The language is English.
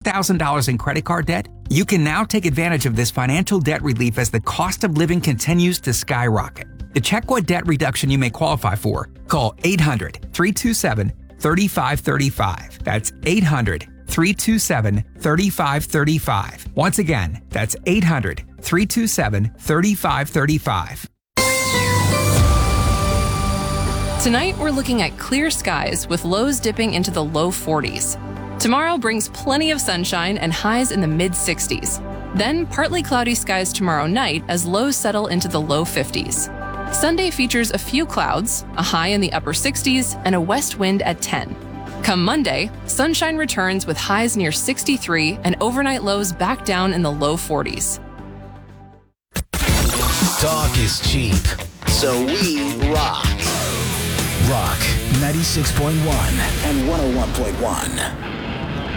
$2,000 in credit card debt? You can now take advantage of this financial debt relief as the cost of living continues to skyrocket. To check what debt reduction you may qualify for, call 800-327-3535. That's 800-327-3535. Once again, that's 800-327-3535. Tonight, we're looking at clear skies with lows dipping into the low 40s. Tomorrow brings plenty of sunshine and highs in the mid-60s. Then, partly cloudy skies tomorrow night as lows settle into the low 50s. Sunday features a few clouds, a high in the upper 60s, and a west wind at 10. Come Monday, sunshine returns with highs near 63 and overnight lows back down in the low 40s. Talk is cheap, so we rock. Rock 96.1 and 101.1.